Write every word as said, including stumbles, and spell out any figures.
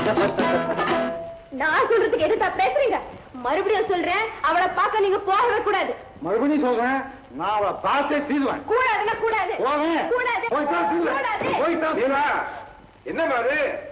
நான் சொல்றதுக்கு எதுக்கா பேசுறீங்க? மறுபடியும் சொல்றேன், அவளை பார்க்க நீங்க போகவே கூடாது. மறுபடியும் சொல்றேன், நான் அவளை பார்த்தே தீர்வேன். கூடாதுன்னா கூடாது. போவேன். கூடாது. போய்தான் தீர்வேன். கூடாது. போய்தான். என்ன மாதிரி